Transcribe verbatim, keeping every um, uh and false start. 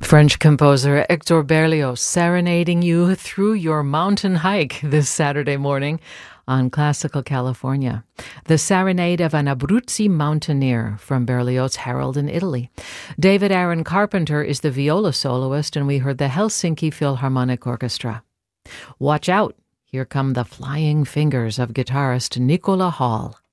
French composer Hector Berlioz serenading you through your mountain hike this Saturday morning on Classical California. The Serenade of an Abruzzi Mountaineer from Berlioz's Harold in Italy. David Aaron Carpenter is the viola soloist, and we heard the Helsinki Philharmonic Orchestra. Watch out, here come the flying fingers of guitarist Nicola Hall.